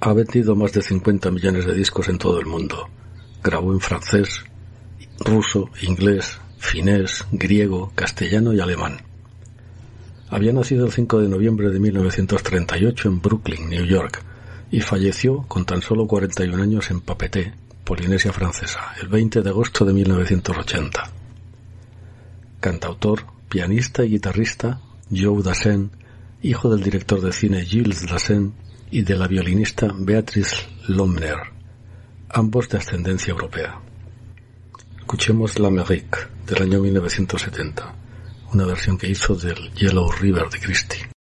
Ha vendido más de 50 millones de discos en todo el mundo. Grabó en francés, ruso, inglés, finés, griego, castellano y alemán. Había nacido el 5 de noviembre de 1938 en Brooklyn, New York, y falleció con tan solo 41 años en Papeete, Polinesia Francesa, el 20 de agosto de 1980. Cantautor, pianista y guitarrista, Joe Dassin, hijo del director de cine Gilles Dassin y de la violinista Beatrice Lomner, ambos de ascendencia europea. Escuchemos L'Amérique, del año 1970, una versión que hizo del Yellow River de Christie.